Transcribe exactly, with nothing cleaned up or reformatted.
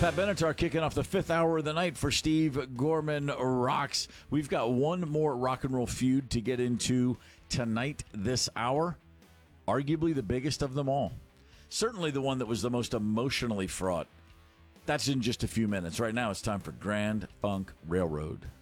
Pat Benatar kicking off the fifth hour of the night for Steve Gorman Rocks. We've got one more rock and roll feud to get into tonight, this hour. Arguably the biggest of them all. Certainly the one that was the most emotionally fraught. That's in just a few minutes. Right now it's time for Grand Funk Railroad.